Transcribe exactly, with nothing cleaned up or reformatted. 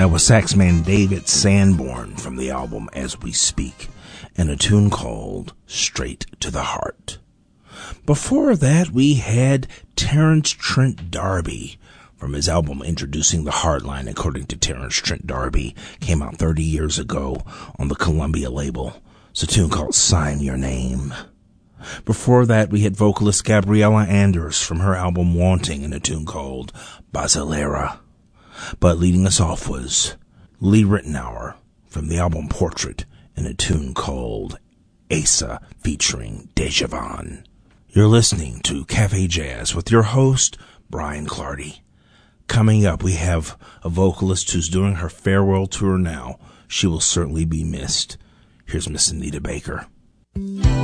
That was saxman David Sanborn from the album As We Speak, and a tune called Straight to the Heart. Before that, we had Terence Trent D'Arby from his album Introducing the Hardline, according to Terence Trent D'Arby. Came out thirty years ago on the Columbia label. It's a tune called Sign Your Name. Before that, we had vocalist Gabriella Anders from her album Wanting, and a tune called Basilera. But leading us off was Lee Ritenour from the album Portrait, and a tune called Asa featuring Dejavan. You're listening to Cafe Jazz with your host, Brian Clardy. Coming up, we have a vocalist who's doing her farewell tour now. She will certainly be missed. Here's Miss Anita Baker.